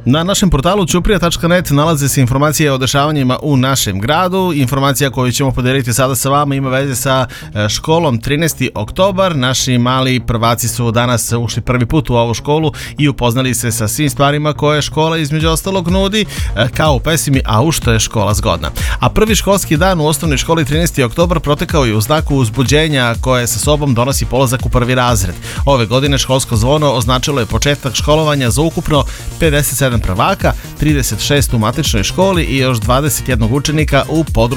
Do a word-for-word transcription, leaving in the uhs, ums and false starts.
Na našem portalu ćuprija tačka net nalaze se informacije o dešavanjima u našem gradu. Informacija koju ćemo podeliti sada sa vama ima veze sa školom trinaesti oktobar. Naši mali prvaci su danas ušli prvi put u ovu školu i upoznali se sa svim stvarima koje škola između ostalog nudi, kao u pesimi A u što je škola zgodna. A prvi školski dan u osnovnoj školi trinaesti oktobar protekao je u znaku uzbuđenja koje sa sobom donosi polazak u prvi razred. Ove godine školsko zvono označilo je početak školovanja za ukupno pedeset sedam prvaka, trideset šest u matičnoj školi i još dvadeset jedan učenika u području